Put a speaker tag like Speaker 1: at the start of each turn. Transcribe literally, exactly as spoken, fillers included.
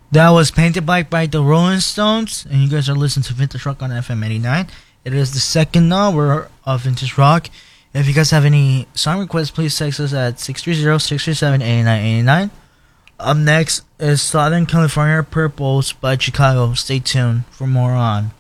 Speaker 1: That was Painted Black by the Rolling Stones, and you guys are listening to Vintage Rock on F M eighty-nine. It is the second hour of Vintage Rock. If you guys have any song requests, please text us at six three zero, six three seven, eight nine eight nine. Up next is Southern California Purples by Chicago. Stay tuned for more on